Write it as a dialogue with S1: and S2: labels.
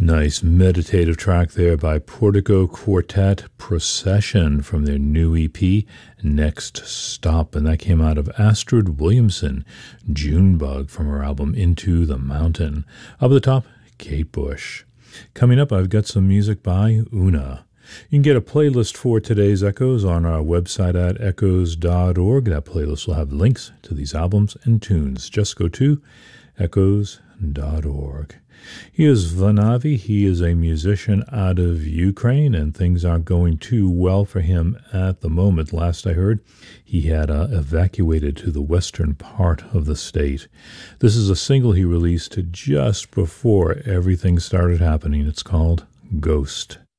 S1: Nice meditative track there by Portico Quartet, Procession, from their new EP, Next Stop. And that came out of Astrid Williamson, Junebug, from her album Into the Mountain. Up at the top, Kate Bush. Coming up, I've got some music by Una. You can get a playlist for today's Echoes on our website at echoes.org. That playlist will have links to these albums and tunes. Just go to echoes.org. Here's Vanavi. He is a musician out of Ukraine, and things aren't going too well for him at the moment. Last I heard, he had evacuated to the western part of the state. This is a single he released just before everything started happening. It's called Ghost.